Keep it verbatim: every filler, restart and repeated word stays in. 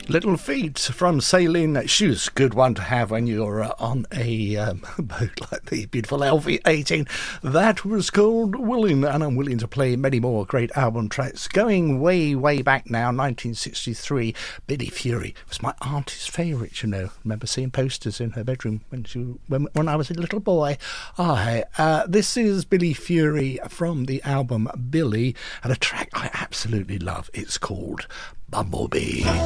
Little Feet from Sailing Shoes. Good one to have when you're uh, on a um, boat like the beautiful L V eighteen. That was called Willing, and I'm willing to play many more great album tracks. Going way, way back now, nineteen sixty-three, Billy Fury was my auntie's favourite, you know. Remember seeing posters in her bedroom when she when, when I was a little boy. Oh, hey, uh, this is Billy Fury from the album Billy, and a track I absolutely love. It's called Bumblebee.